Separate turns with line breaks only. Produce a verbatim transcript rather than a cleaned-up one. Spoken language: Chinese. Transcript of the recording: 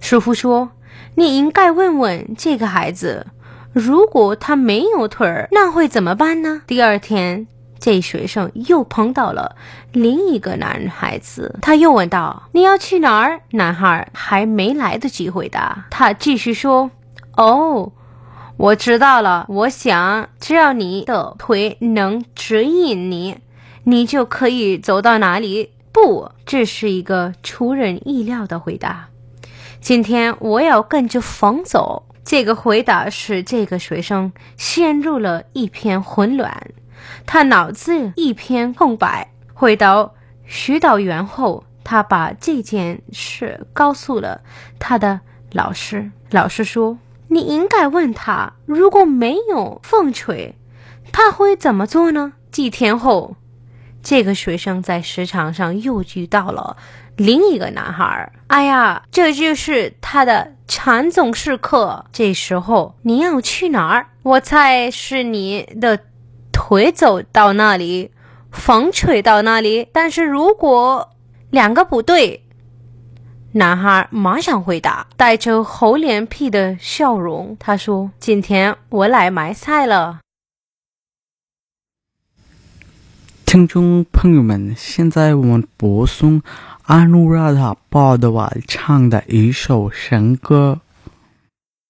师傅说，你应该问问这个孩子，如果他没有腿儿，那会怎么办呢？第二天，这学生又碰到了另一个男孩子，他又问道，你要去哪儿？男孩还没来得及回答，他继续说，哦，我知道了，我想只要你的腿能指引你，你就可以走到哪里。不，这是一个出人意料的回答。今天我要跟着风走。这个回答使这个学生陷入了一片混乱，他脑子一片空白。回到辅导员后，他把这件事告诉了他的老师。老师说，你应该问他，如果没有风吹，他会怎么做呢？几天后，这个学生在市场上又遇到了另一个男孩。哎呀，这就是他的禅宗时刻。这时候你要去哪儿？我猜是你的腿走到那里，风吹到那里。但是如果两个不对，男孩马上回答，带着厚脸皮的笑容。他说，今天我来买菜了。
听众朋友们，现在我们播送阿努拉达·鲍德瓦唱的一首神歌。